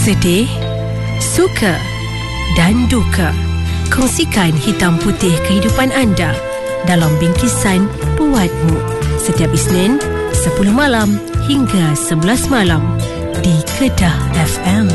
Sedih, suka dan duka. Kongsikan hitam putih kehidupan anda dalam bingkisan Buatmu setiap Isnin 10 malam hingga 11 malam di Kedah FM.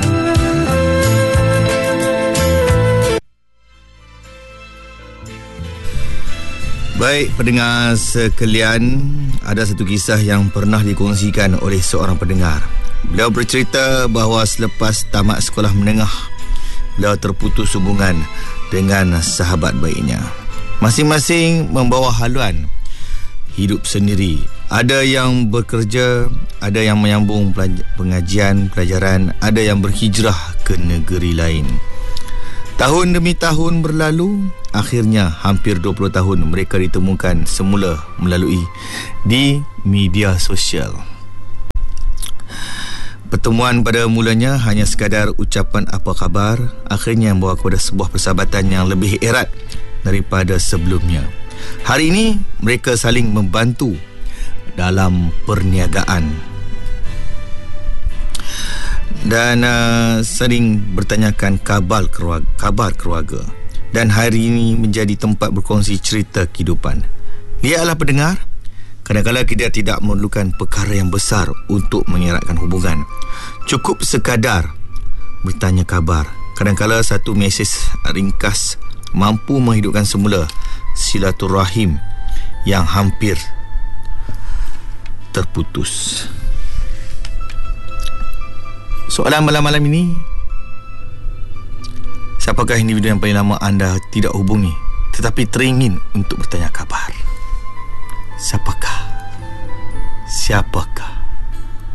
Baik pendengar sekalian, ada satu kisah yang pernah dikongsikan oleh seorang pendengar. Beliau bercerita bahawa selepas tamat sekolah menengah, beliau terputus hubungan dengan sahabat baiknya. Masing-masing membawa haluan hidup sendiri. Ada yang bekerja, ada yang menyambung pelajaran, ada yang berhijrah ke negeri lain. Tahun demi tahun berlalu, akhirnya hampir 20 tahun mereka ditemukan semula melalui di media sosial. Pertemuan pada mulanya hanya sekadar ucapan apa khabar, akhirnya membawa kepada sebuah persahabatan yang lebih erat daripada sebelumnya. Hari ini mereka saling membantu dalam perniagaan dan sering bertanyakan kabar keluarga, dan hari ini menjadi tempat berkongsi cerita kehidupan. Lihatlah pendengar, kadang-kadang kita tidak memerlukan perkara yang besar untuk mengeratkan hubungan. Cukup sekadar bertanya kabar. Kadang-kadang satu mesej ringkas mampu menghidupkan semula silaturahim yang hampir terputus. Soalan malam-malam ini, siapakah individu yang paling lama anda tidak hubungi tetapi teringin untuk bertanya kabar? Siapakah?